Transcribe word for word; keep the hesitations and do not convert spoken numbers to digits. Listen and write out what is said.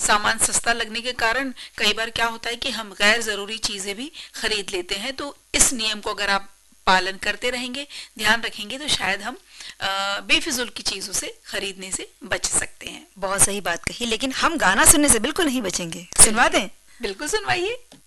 सामान सस्ता लगने के कारण कई बार क्या होता है कि हम गैर जरूरी चीजें भी खरीद लेते हैं। तो इस नियम को अगर आप पालन करते रहेंगे, ध्यान रखेंगे, तो शायद हम बेफिजुल की चीजों से खरीदने से बच सकते हैं। बहुत सही बात कही, लेकिन हम गाना सुनने से बिल्कुल नहीं बचेंगे। सुनवा दें? बिल्कुल सुनवाइए।